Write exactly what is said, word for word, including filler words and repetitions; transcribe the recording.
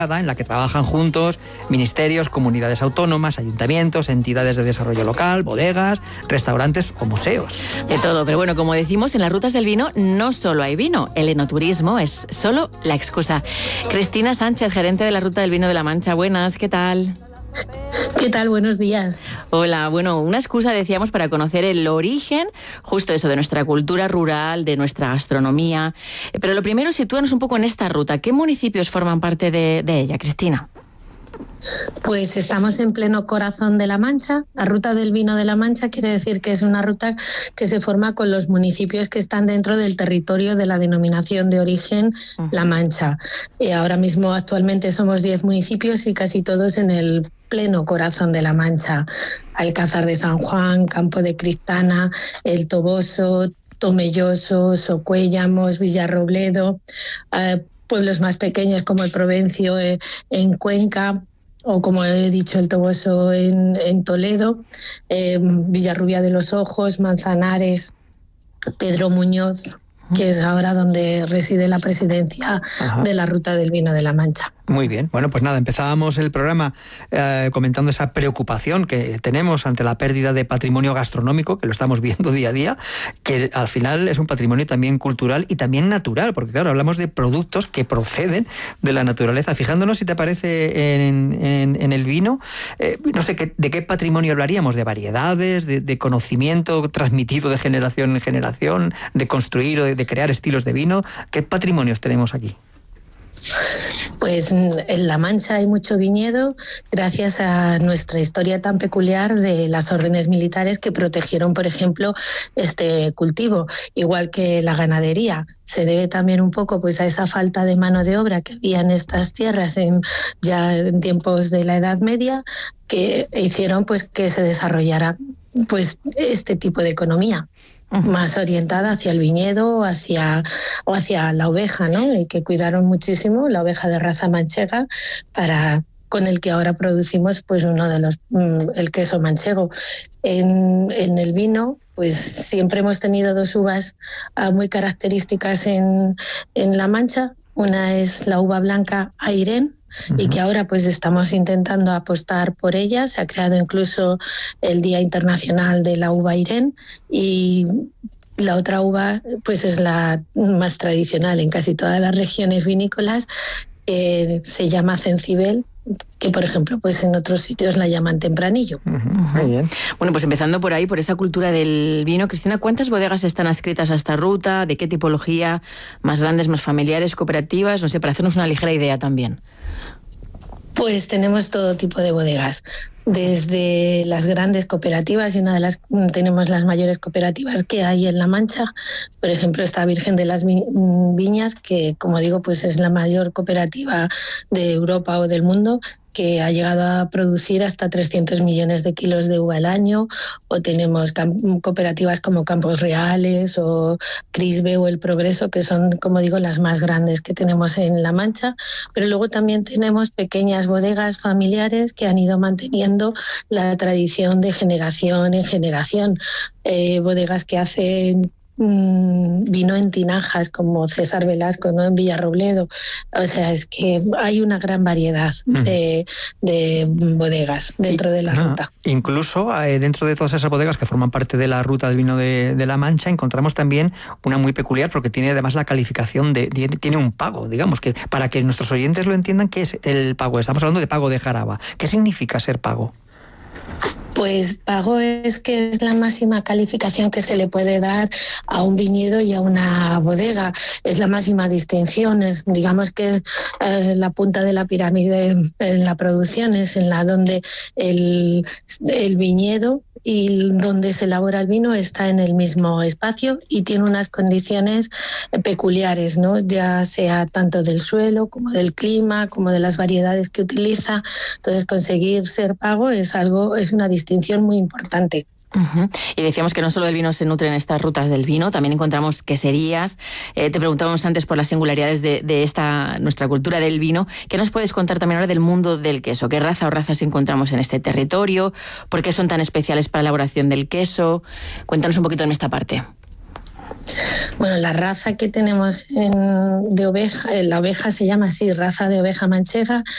en la que trabajan juntos ministerios, comunidades autónomas, ayuntamientos, entidades de desarrollo local, bodegas, restaurantes o museos. De todo, pero bueno, como decimos, en las rutas del vino no solo hay vino, el enoturismo es solo la excusa. Cristina Sánchez, gerente de la Ruta del Vino de la Mancha, buenas, ¿qué tal? ¿Qué tal? Buenos días. Hola, bueno, una excusa decíamos para conocer el origen, justo eso, de nuestra cultura rural, de nuestra gastronomía. Pero lo primero, sitúanos un poco en esta ruta. ¿Qué municipios forman parte de, de ella, Cristina? Pues estamos en pleno corazón de La Mancha. La Ruta del Vino de La Mancha quiere decir que es una ruta que se forma con los municipios que están dentro del territorio de la denominación de origen La Mancha. Y ahora mismo actualmente somos diez municipios y casi todos en el pleno corazón de La Mancha. Alcázar de San Juan, Campo de Cristana, El Toboso, Tomelloso, Socuéllamos, Villarrobledo, eh, pueblos más pequeños como el Provencio eh, en Cuenca, o como he dicho, El Toboso en, en Toledo, eh, Villarrubia de los Ojos, Manzanares, Pedro Muñoz, que es ahora donde reside la presidencia Ajá. de la Ruta del Vino de La Mancha. Muy bien. Bueno, pues nada, empezábamos el programa eh, comentando esa preocupación que tenemos ante la pérdida de patrimonio gastronómico, que lo estamos viendo día a día, que al final es un patrimonio también cultural y también natural, porque claro, hablamos de productos que proceden de la naturaleza. Fijándonos, si te parece, en, en, en el vino, eh, no sé, ¿qué, ¿de qué patrimonio hablaríamos? ¿De variedades, de, de conocimiento transmitido de generación en generación, de construir o de, de crear estilos de vino? ¿Qué patrimonios tenemos aquí? Pues en La Mancha hay mucho viñedo gracias a nuestra historia tan peculiar de las órdenes militares que protegieron, por ejemplo, este cultivo, igual que la ganadería. Se debe también un poco pues a esa falta de mano de obra que había en estas tierras en, ya en tiempos de la Edad Media, que hicieron pues que se desarrollara pues este tipo de economía más orientada hacia el viñedo hacia, o hacia la oveja, ¿no? Y que cuidaron muchísimo la oveja de raza manchega para con el que ahora producimos pues uno de los el queso manchego. En, en el vino pues siempre hemos tenido dos uvas uh, muy características en, en La Mancha. Una es la uva blanca Airén, uh-huh. y que ahora pues estamos intentando apostar por ella. Se ha creado incluso el Día Internacional de la Uva Airén, y la otra uva pues es la más tradicional en casi todas las regiones vinícolas, que se llama Cencibel, que por ejemplo pues en otros sitios la llaman Tempranillo. Uh-huh. Muy bien. Bueno, pues empezando por ahí, por esa cultura del vino, Cristina, ¿cuántas bodegas están adscritas a esta ruta? ¿De qué tipología? ¿Más grandes, más familiares, cooperativas? No sé, para hacernos una ligera idea también. Pues tenemos todo tipo de bodegas, desde las grandes cooperativas, y una de las tenemos las mayores cooperativas que hay en La Mancha. Por ejemplo, está Virgen de las Viñas, que como digo, pues es la mayor cooperativa de Europa o del mundo, que ha llegado a producir hasta trescientos millones de kilos de uva al año. O tenemos cooperativas como Campos Reales o Crisbe o El Progreso, que son, como digo, las más grandes que tenemos en La Mancha. Pero luego también tenemos pequeñas bodegas familiares que han ido manteniendo la tradición de generación en generación. Eh, bodegas que hacen vino en tinajas, como César Velasco, ¿no? En Villarrobledo. O sea, es que hay una gran variedad mm. de, de bodegas dentro y, de la no, ruta. Incluso eh, dentro de todas esas bodegas que forman parte de la Ruta del Vino de, de La Mancha, encontramos también una muy peculiar, porque tiene además la calificación de, de tiene un pago, digamos, que para que nuestros oyentes lo entiendan, ¿qué es el pago? Estamos hablando de pago de Jaraba. ¿Qué significa ser pago? Pues pago es que es la máxima calificación que se le puede dar a un viñedo y a una bodega. Es la máxima distinción, es, digamos que es eh, la punta de la pirámide en la producción, es en la donde el, el viñedo y donde se elabora el vino está en el mismo espacio y tiene unas condiciones peculiares, ¿no? Ya sea tanto del suelo como del clima, como de las variedades que utiliza. Entonces, conseguir ser pago es algo, es una distinción muy importante. Uh-huh. Y decíamos que no solo del vino se nutren estas rutas del vino, también encontramos queserías. Eh, te preguntábamos antes por las singularidades de, de esta nuestra cultura del vino. ¿Qué nos puedes contar también ahora del mundo del queso? ¿Qué raza o razas encontramos en este territorio? ¿Por qué son tan especiales para la elaboración del queso? Cuéntanos un poquito en esta parte. Bueno, la raza que tenemos en, de oveja, la oveja se llama así, raza de oveja manchega,